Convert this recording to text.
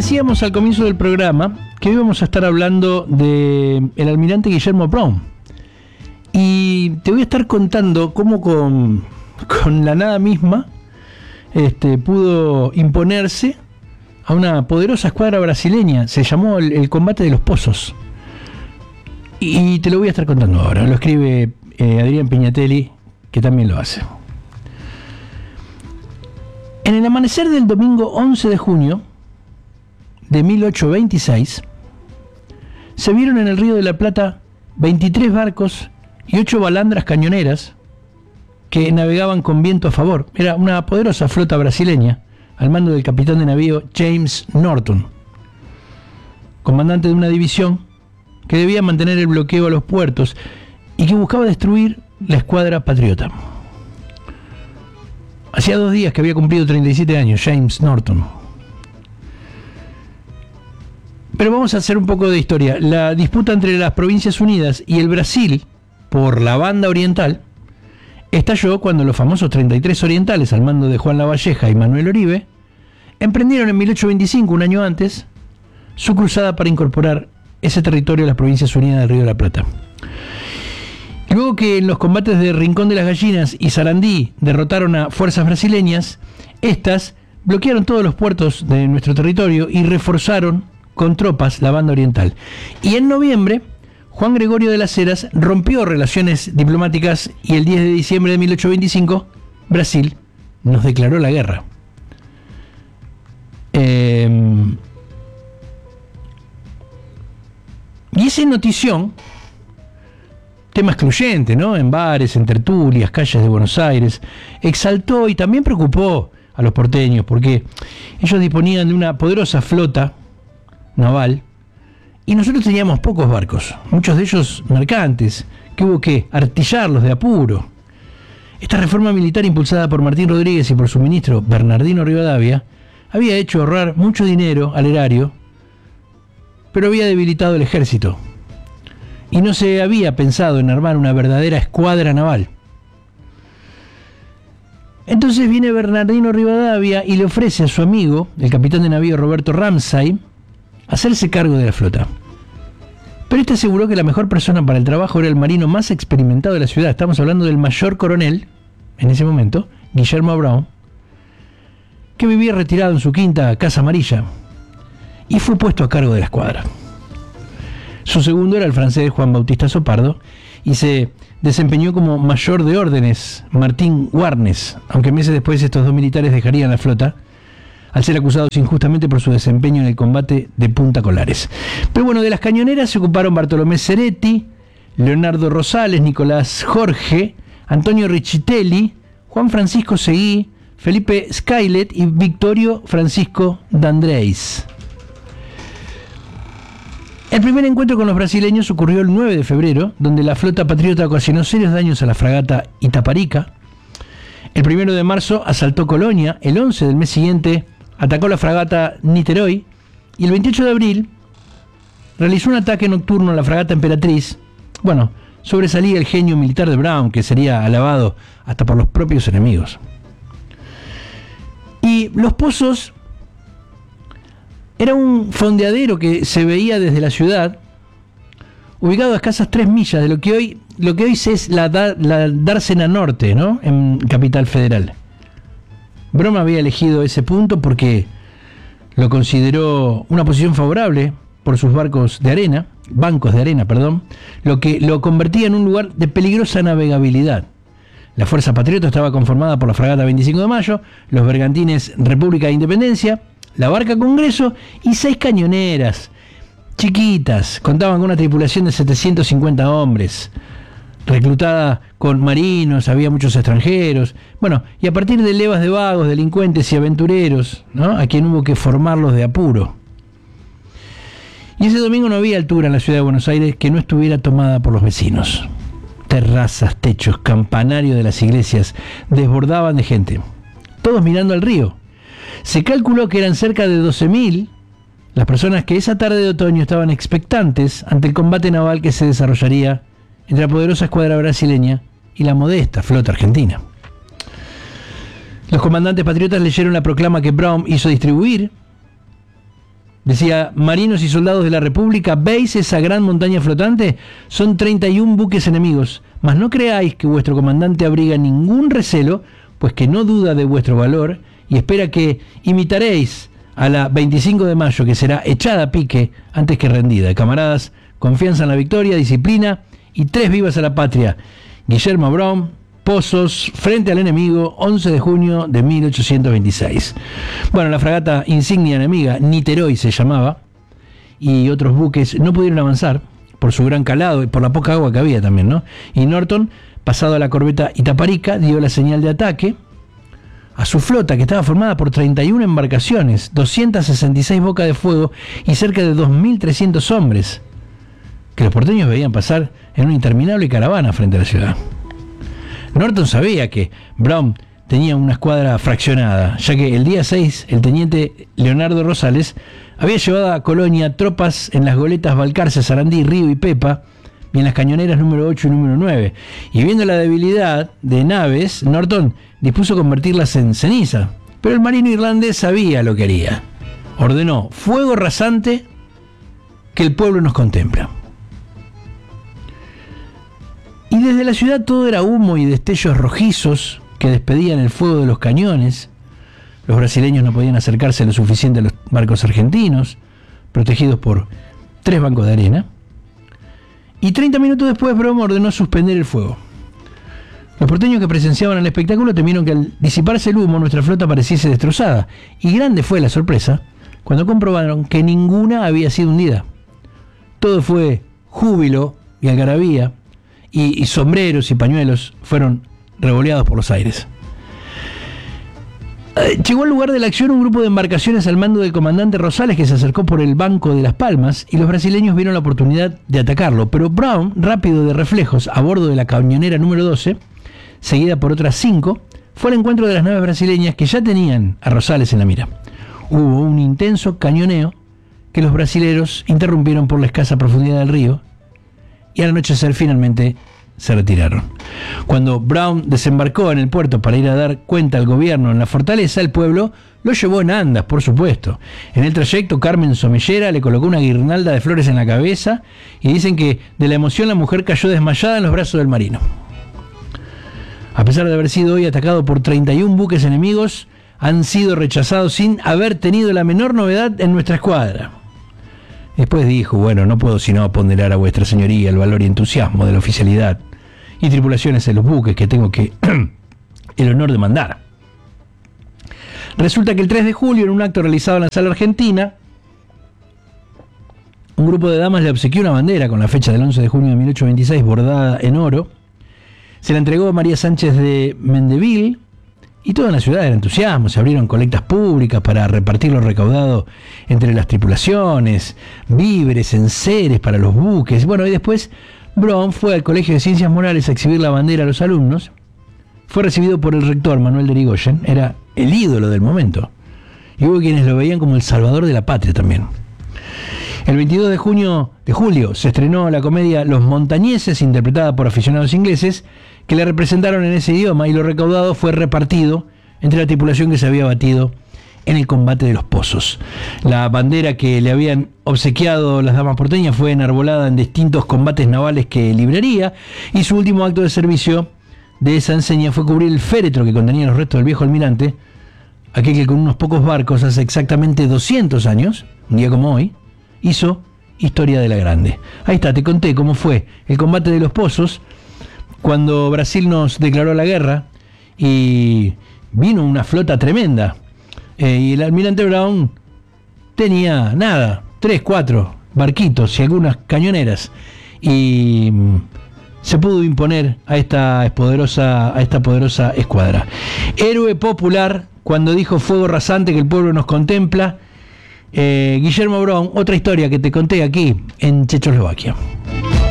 decíamos al comienzo del programa que hoy vamos a estar hablando de el almirante Guillermo Brown. Y te voy a estar contando cómo con la nada misma pudo imponerse a una poderosa escuadra brasileña. Se llamó el combate de los pozos. Y te lo voy a estar contando ahora. Lo escribe Adrián Piñatelli, que también lo hace. En el amanecer del domingo 11 de junio de 1826, se vieron en el Río de la Plata 23 barcos y 8 balandras cañoneras que navegaban con viento a favor. Era una poderosa flota brasileña al mando del capitán de navío James Norton, comandante de una división que debía mantener el bloqueo a los puertos y que buscaba destruir la escuadra patriota. Hacía 2 días que había cumplido 37 años James Norton. Pero vamos a hacer un poco de historia. La disputa entre las Provincias Unidas y el Brasil por la banda oriental estalló cuando los famosos 33 orientales, al mando de Juan Lavalleja y Manuel Oribe, emprendieron en 1825, un año antes, su cruzada para incorporar ese territorio a las Provincias Unidas del Río de la Plata. Luego que en los combates de Rincón de las Gallinas y Sarandí derrotaron a fuerzas brasileñas, estas bloquearon todos los puertos de nuestro territorio y reforzaron con tropas la banda oriental. Y en noviembre, Juan Gregorio de las Heras rompió relaciones diplomáticas y el 10 de diciembre de 1825, Brasil nos declaró la guerra. Y esa notición, tema excluyente, ¿no? En bares, en tertulias, calles de Buenos Aires, exaltó y también preocupó a los porteños, porque ellos disponían de una poderosa flota naval y nosotros teníamos pocos barcos, muchos de ellos mercantes, que hubo que artillarlos de apuro. Esta reforma militar impulsada por Martín Rodríguez y por su ministro Bernardino Rivadavia había hecho ahorrar mucho dinero al erario, pero había debilitado el ejército y no se había pensado en armar una verdadera escuadra naval. Entonces viene Bernardino Rivadavia y le ofrece a su amigo, el capitán de navío Roberto Ramsay, hacerse cargo de la flota. Pero este aseguró que la mejor persona para el trabajo era el marino más experimentado de la ciudad. Estamos hablando del mayor coronel, en ese momento, Guillermo Brown, que vivía retirado en su quinta Casa Amarilla, y fue puesto a cargo de la escuadra. Su segundo era el francés Juan Bautista Sopardo, y se desempeñó como mayor de órdenes Martín Warnes, aunque meses después estos dos militares dejarían la flota al ser acusados injustamente por su desempeño en el combate de Punta Colares. Pero bueno, de las cañoneras se ocuparon Bartolomé Ceretti, Leonardo Rosales, Nicolás Jorge, Antonio Richitelli, Juan Francisco Seguí, Felipe Skylet y Victorio Francisco d'Andrés. El primer encuentro con los brasileños ocurrió el 9 de febrero, donde la flota patriota ocasionó serios daños a la fragata Itaparica. El 1 de marzo asaltó Colonia, el 11 del mes siguiente atacó la fragata Niterói y el 28 de abril realizó un ataque nocturno a la fragata Emperatriz. Bueno, sobresalía el genio militar de Brown, que sería alabado hasta por los propios enemigos. Y Los Pozos era un fondeadero que se veía desde la ciudad, ubicado a escasas 3 millas de lo que hoy es la Dársena Norte, ¿no? En Capital Federal. Brown había elegido ese punto porque lo consideró una posición favorable por sus bancos de arena, lo que lo convertía en un lugar de peligrosa navegabilidad. La Fuerza Patriota estaba conformada por la fragata 25 de Mayo, los bergantines República e Independencia, la barca Congreso y 6 cañoneras chiquitas. Contaban con una tripulación de 750 hombres, reclutada con marinos, había muchos extranjeros. Bueno, y a partir de levas de vagos, delincuentes y aventureros, ¿no?, a quien hubo que formarlos de apuro. Y ese domingo no había altura en la ciudad de Buenos Aires que no estuviera tomada por los vecinos. Terrazas, techos, campanarios de las iglesias desbordaban de gente, todos mirando al río. Se calculó que eran cerca de 12.000 las personas que esa tarde de otoño estaban expectantes ante el combate naval que se desarrollaría entre la poderosa escuadra brasileña y la modesta flota argentina. Los comandantes patriotas leyeron la proclama que Brown hizo distribuir Decía: marinos y soldados de la República, ¿veis esa gran montaña flotante? Son 31 buques enemigos, mas no creáis que vuestro comandante abriga ningún recelo, pues que no duda de vuestro valor y espera que imitaréis a la 25 de mayo, que será echada a pique antes que rendida. Camaradas, confianza en la victoria, disciplina y 3 vivas a la patria. Guillermo Brown, Pozos, frente al enemigo, 11 de junio de 1826. Bueno, la fragata insignia enemiga, Niterói se llamaba, y otros buques no pudieron avanzar por su gran calado y por la poca agua que había también, ¿no? Y Norton, pasado a la corbeta Itaparica, dio la señal de ataque a su flota, que estaba formada por 31 embarcaciones, 266 bocas de fuego y cerca de 2.300 hombres, que los porteños veían pasar en una interminable caravana frente a la ciudad. Norton sabía que Brown tenía una escuadra fraccionada, ya que el día 6 el teniente Leonardo Rosales había llevado a Colonia tropas en las goletas Balcarce, Sarandí, Río y Pepa, y en las cañoneras número 8 y número 9. Y viendo la debilidad de naves, Norton dispuso convertirlas en ceniza. Pero el marino irlandés sabía lo que haría. Ordenó: fuego rasante, que el pueblo nos contempla. Y desde la ciudad todo era humo y destellos rojizos que despedían el fuego de los cañones. Los brasileños no podían acercarse lo suficiente a los barcos argentinos, protegidos por 3 bancos de arena. Y 30 minutos después, Brown ordenó suspender el fuego. Los porteños que presenciaban el espectáculo temieron que al disiparse el humo nuestra flota pareciese destrozada. Y grande fue la sorpresa cuando comprobaron que ninguna había sido hundida. Todo fue júbilo y algarabía, y sombreros y pañuelos fueron revoleados por los aires. Llegó al lugar de la acción un grupo de embarcaciones al mando del comandante Rosales, que se acercó por el banco de Las Palmas, y los brasileños vieron la oportunidad de atacarlo. Pero Brown, rápido de reflejos, a bordo de la cañonera número 12, seguida por otras 5, fue al encuentro de las naves brasileñas que ya tenían a Rosales en la mira. Hubo un intenso cañoneo que los brasileros interrumpieron por la escasa profundidad del río, y al anochecer finalmente se retiraron. Cuando Brown desembarcó en el puerto para ir a dar cuenta al gobierno en la fortaleza, el pueblo lo llevó en andas, por supuesto. En el trayecto, Carmen Somellera le colocó una guirnalda de flores en la cabeza y dicen que de la emoción la mujer cayó desmayada en los brazos del marino. A pesar de haber sido hoy atacado por 31 buques enemigos, han sido rechazados sin haber tenido la menor novedad en nuestra escuadra. Después dijo: bueno, no puedo sino ponderar a vuestra señoría el valor y entusiasmo de la oficialidad y tripulaciones de los buques que tengo el honor de mandar. Resulta que el 3 de julio, en un acto realizado en la sala argentina, un grupo de damas le obsequió una bandera con la fecha del 11 de junio de 1826 bordada en oro. Se la entregó a María Sánchez de Mendeville, y toda la ciudad era entusiasmo. Se abrieron colectas públicas para repartir lo recaudado entre las tripulaciones, víveres, enseres para los buques. Bueno, y después Brown fue al Colegio de Ciencias Morales a exhibir la bandera a los alumnos. Fue recibido por el rector Manuel de Irigoyen, era el ídolo del momento. Y hubo quienes lo veían como el salvador de la patria también. El 22 de julio se estrenó la comedia Los Montañeses, interpretada por aficionados ingleses que la representaron en ese idioma, y lo recaudado fue repartido entre la tripulación que se había batido en el combate de los Pozos. La bandera que le habían obsequiado las damas porteñas fue enarbolada en distintos combates navales que libraría, y su último acto de servicio de esa enseña fue cubrir el féretro que contenía los restos del viejo almirante, aquel que con unos pocos barcos hace exactamente 200 años, un día como hoy, hizo historia de la grande. Ahí está, te conté cómo fue el combate de los Pozos cuando Brasil nos declaró la guerra y vino una flota tremenda. Y el almirante Brown tenía nada, 3, 4 barquitos y algunas cañoneras, y se pudo imponer a esta poderosa escuadra. Héroe popular cuando dijo: fuego rasante, que el pueblo nos contempla. Guillermo Brown, otra historia que te conté aquí en Checoslovaquia.